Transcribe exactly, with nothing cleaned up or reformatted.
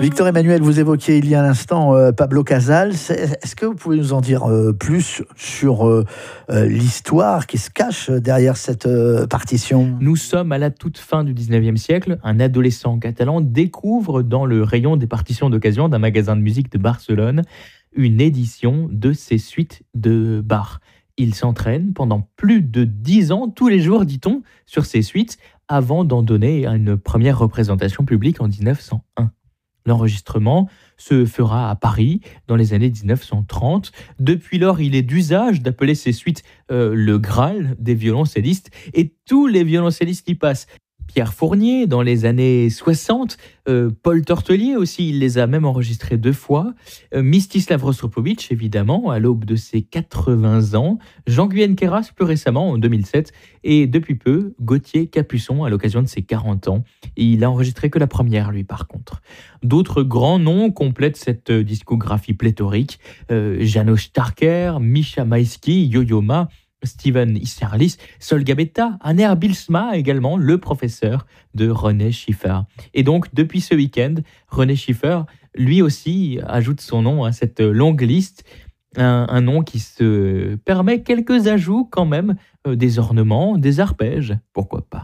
Victor Emmanuel, vous évoquiez il y a un instant euh, Pablo Casals. Est-ce que vous pouvez nous en dire euh, plus sur euh, euh, l'histoire qui se cache derrière cette euh, partition ? Nous sommes à la toute fin du dix-neuvième siècle. Un adolescent catalan découvre dans le rayon des partitions d'occasion d'un magasin de musique de Barcelone une édition de ses suites de Bach. Il s'entraîne pendant plus de dix ans, tous les jours, dit-on, sur ces suites, avant d'en donner une première représentation publique en dix-neuf cent un. L'enregistrement se fera à Paris dans les années dix-neuf cent trente. Depuis lors, il est d'usage d'appeler ces suites euh, le Graal des violoncellistes, et tous les violoncellistes y passent. Pierre Fournier, dans les années soixante, euh, Paul Tortelier aussi, il les a même enregistrés deux fois, euh, Mstislav Rostropovitch, évidemment, à l'aube de ses quatre-vingts ans, Jean-Guyenne Queyras, plus récemment, en deux mille sept, et depuis peu, Gauthier Capuçon, à l'occasion de ses quarante ans. Et il a enregistré que la première, lui, par contre. D'autres grands noms complètent cette discographie pléthorique, euh, János Starker, Misha Maïski, Yo-Yo Ma, Steven Isserlis, Sol Gabetta, Aner Bilsma également, le professeur de René Schiffer. Et donc, depuis ce week-end, René Schiffer, lui aussi, ajoute son nom à cette longue liste. Un, un nom qui se permet quelques ajouts quand même, euh, des ornements, des arpèges, pourquoi pas.